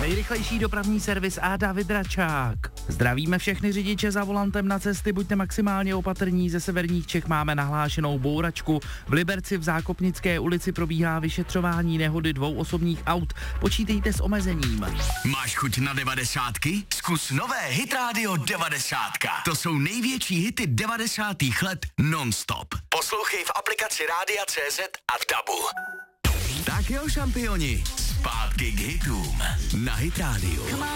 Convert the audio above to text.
Nejrychlejší dopravní servis a David Račák. Zdravíme všechny řidiče za volantem na cesty, buďte maximálně opatrní, ze severních Čech máme nahlášenou bouračku. V Liberci v Zákopnické ulici probíhá vyšetřování nehody 2 osobních aut, počítejte s omezením. Máš chuť na 90ky? Zkus nové Hit Radio 90. To jsou největší hity 90. let non-stop. Poslouchej v aplikaci Rádia CZ a v DABu. Tak jo, šampioni, zpátky k hitům na Hit Radio.